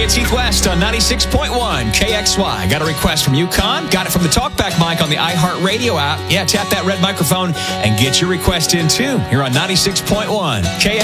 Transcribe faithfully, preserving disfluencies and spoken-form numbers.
it's Heath West on ninety-six point one K X Y. Got a request from Yukon? Got it from the TalkBack mic on the iHeartRadio app. Yeah, tap that red microphone and get your request in too. Here on ninety-six point one K X Y.